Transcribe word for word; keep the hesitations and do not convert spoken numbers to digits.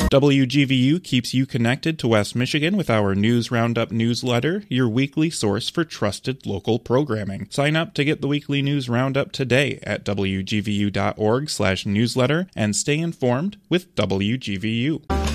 W G V U keeps you connected to West Michigan with our News Roundup newsletter, your weekly source for trusted local programming. Sign up to get the weekly News Roundup today at W G V U dot org slash newsletter and stay informed with W G V U.